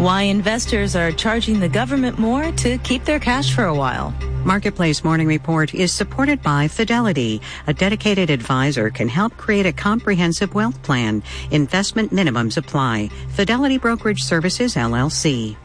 Why investors are charging the government more to keep their cash for a while. Marketplace Morning Report is supported by Fidelity. A dedicated advisor can help create a comprehensive wealth plan. Investment minimums apply. Fidelity Brokerage Services, LLC.